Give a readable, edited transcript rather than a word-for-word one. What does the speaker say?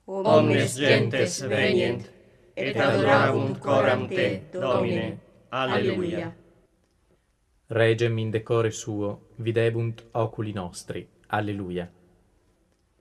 omnes gentes venient, et adoravunt coram te, Domine. Alleluia. Regem in decore suo videbunt oculi nostri. Alleluia.